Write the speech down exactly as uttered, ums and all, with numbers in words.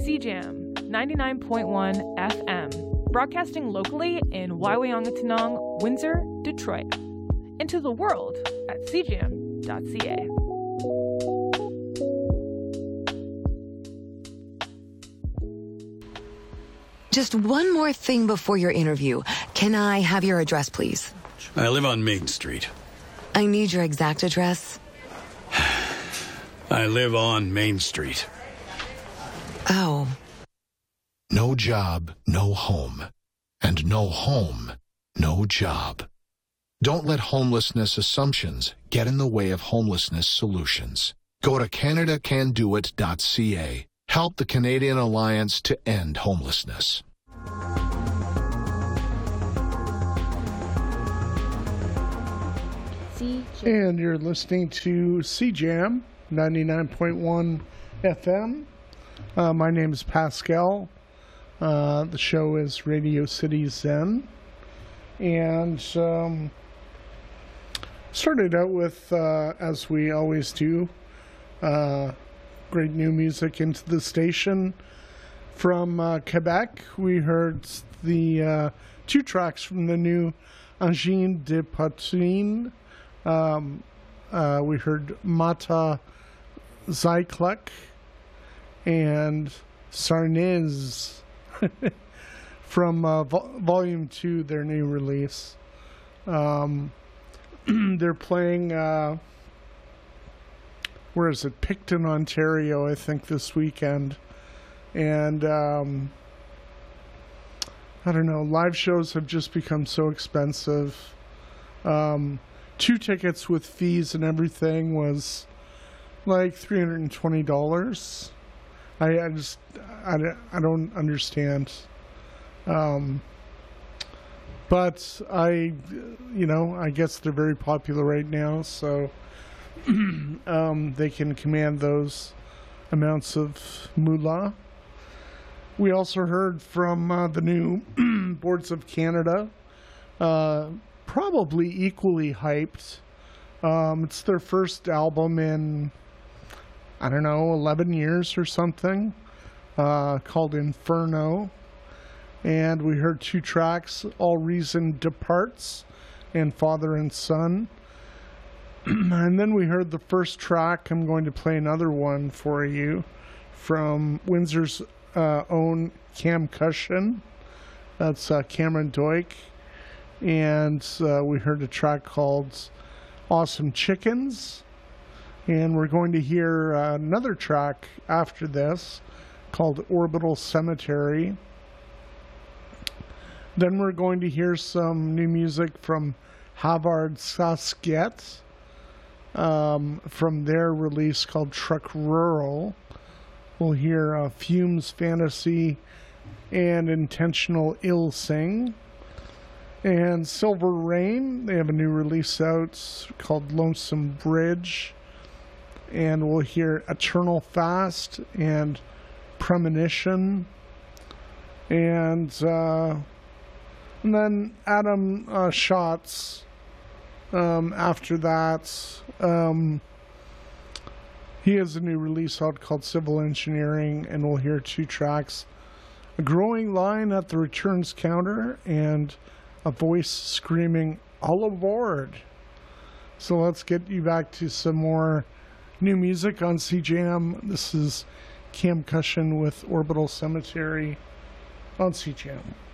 C Jam ninety-nine point one F M, broadcasting locally in Waiwayangatanong, Windsor, Detroit, into the world at c jam dot c a. Just one more thing before your interview. Can I have your address, please? I live on Main Street. I need your exact address. I live on Main Street. Oh. No job, no home. And no home, no job. Don't let homelessness assumptions get in the way of homelessness solutions. Go to canada can do it dot c a. Help the Canadian Alliance to end homelessness. And you're listening to C Jam ninety-nine point one F M. Uh, my name is Pascal. Uh, the show is Radio City Zen. And um, started out with, uh, as we always do, uh, great new music into the station. From uh, Quebec, we heard the uh, two tracks from the new Angine de Poitrine. Um, uh, we heard Mata Zyklek and Sarnez from uh, vo- Volume two, their new release. Um, they're playing, uh, where is it? Picton, Ontario, I think, this weekend. And, um, I don't know, live shows have just become so expensive. Um, two tickets with fees and everything was like three hundred twenty dollars. I, I just, I, I don't understand. Um, but I, you know, I guess they're very popular right now, so um, they can command those amounts of moolah. We also heard from uh, the new Boards of Canada, uh, probably equally hyped. Um, it's their first album in, I don't know, eleven years or something, uh, called Inferno. And we heard two tracks, All Reason Departs and Father and Son. And then we heard the first track. I'm going to play another one for you from Windsor's uh, own Cam Cushion. That's uh, Cameron Doik. And uh, we heard a track called Awesome Chickens. And we're going to hear uh, another track after this called Orbital Cemetery. Then we're going to hear some new music from Havard Sasket um, from their release called Truck Rural. We'll hear uh, Fumes Fantasy and Intentional Ill Sing. And Silver Rain, they have a new release out called Lonesome Bridge. And we'll hear Eternal Fast and Premonition. And, uh, and then Adam uh, Schatz um, after that. Um, he has a new release out called Civil Engineering, and we'll hear two tracks. A growing line at the returns counter and a voice screaming, all aboard. So let's get you back to some more new music on C Jam. This is Cam Cushion with Orbital Cemetery on C Jam.